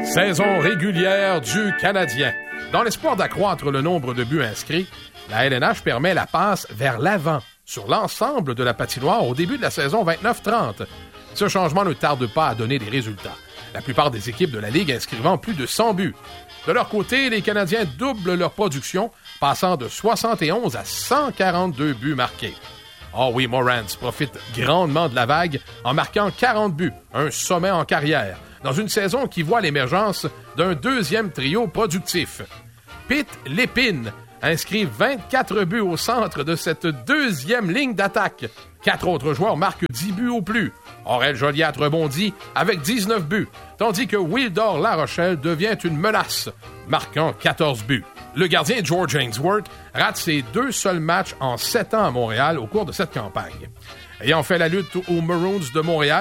Saison régulière du Canadien. Dans l'espoir d'accroître le nombre de buts inscrits, la LNH permet la passe vers l'avant sur l'ensemble de la patinoire au début de la saison 29-30. Ce changement ne tarde pas à donner des résultats. La plupart des équipes de la Ligue inscrivant plus de 100 buts. De leur côté, les Canadiens doublent leur production, passant de 71 à 142 buts marqués. Oh oui, Morans profite grandement de la vague en marquant 40 buts, un sommet en carrière, dans une saison qui voit l'émergence d'un deuxième trio productif. Pete Lépine inscrit 24 buts au centre de cette deuxième ligne d'attaque. 4 autres joueurs marquent 10 buts ou plus. Aurel Joliat rebondit avec 19 buts, tandis que Wildor Larochelle devient une menace, marquant 14 buts. Le gardien George Ainsworth rate ses 2 seuls matchs en 7 ans à Montréal au cours de cette campagne. Ayant fait la lutte aux Maroons de Montréal